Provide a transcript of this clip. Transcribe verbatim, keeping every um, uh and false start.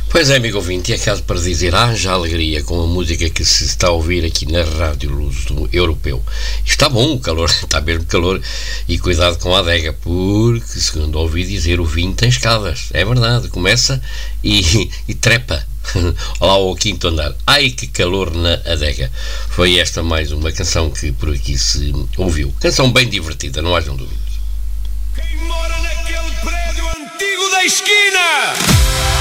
Pois é, amigo ouvinte, é caso para dizer haja alegria com a música que se está a ouvir aqui na Rádio Luso Europeu. Está bom o calor, está mesmo calor, e cuidado com a adega, porque, segundo ouvi dizer, o vinho tem escadas. É verdade, começa e, e trepa lá ao quinto andar. Ai, que calor na adega. Foi esta mais uma canção que por aqui se ouviu. Canção bem divertida, não hajam dúvidas. Quem mora naquele prédio antigo da esquina?